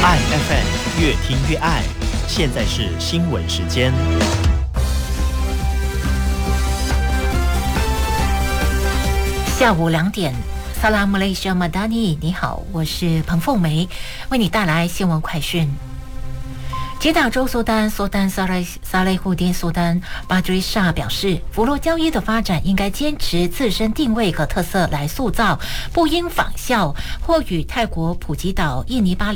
爱 FM 越听越爱。现在是新闻时间。 下午2点，萨拉姆雷西马达尼，你好，我是彭凤梅，为你带来新闻快讯。吉打州苏丹萨雷胡丁苏丹巴追沙表示，佛罗交易的发展应该坚持自身定位和特色来塑造，不应仿效或与泰国普吉岛、印尼巴